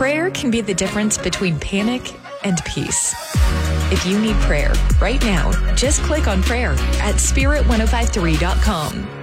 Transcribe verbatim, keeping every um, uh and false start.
Prayer can be the difference between panic and peace. If you need prayer right now, just click on prayer at spirit ten fifty-three dot com.